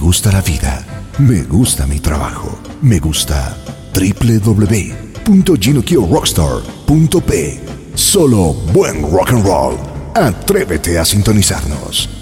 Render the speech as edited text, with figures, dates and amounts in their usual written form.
gusta la vida. Me gusta mi trabajo. Me gusta www.GinoKioRockstar.p. Solo buen rock and roll. Atrévete a sintonizarnos.